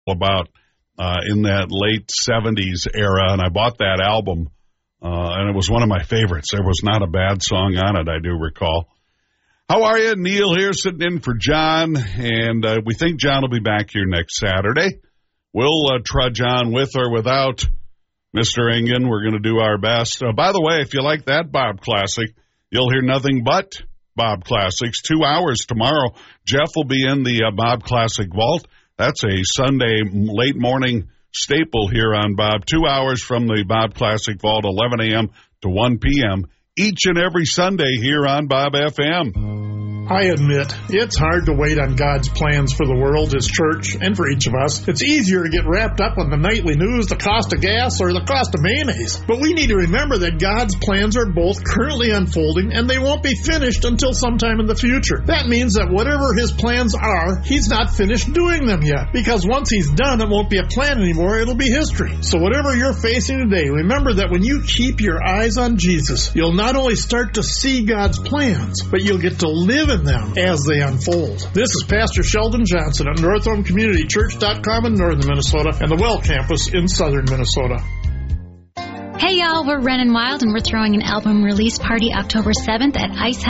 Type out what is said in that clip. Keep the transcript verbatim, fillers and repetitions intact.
about uh, in that late seventies era, and I bought that album, uh, and it was one of my favorites. There was not a bad song on it, I do recall. How are you? Neil here, sitting in for John, and uh, we think John will be back here next Saturday. We'll uh, trudge on with or without Mister Engen. We're going to do our best. Uh, by the way, if you like that Bob Classic, you'll hear nothing but Bob Classics. Two hours tomorrow. Jeff will be in the uh, Bob Classic Vault. That's a Sunday late morning staple here on Bob. Two hours from the Bob Classic Vault, eleven a.m. to one p.m. each and every Sunday here on Bob F M. I admit, it's hard to wait on God's plans for the world, His church, and for each of us. It's easier to get wrapped up in the nightly news, the cost of gas, or the cost of mayonnaise. But we need to remember that God's plans are both currently unfolding, and they won't be finished until sometime in the future. That means that whatever His plans are, He's not finished doing them yet. Because once He's done, it won't be a plan anymore, it'll be history. So whatever you're facing today, remember that when you keep your eyes on Jesus, you'll not only start to see God's plans, but you'll get to live in them as they unfold. This is Pastor Sheldon Johnson at Northhome Community Church dot com in northern Minnesota and the Well Campus in southern Minnesota. Hey y'all, we're Ren and Wild, and we're throwing an album release party October seventh at Ice